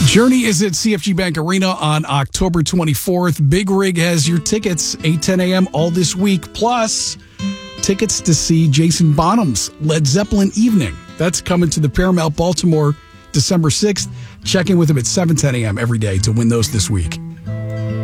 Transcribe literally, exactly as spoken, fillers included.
Journey is at C F G Bank Arena on October twenty-fourth. Big Rig has your tickets, eight ten a.m. all this week, plus tickets to see Jason Bonham's Led Zeppelin Evening. That's coming to the Paramount Baltimore December sixth. Check in with him at seven ten a.m. every day to win those this week.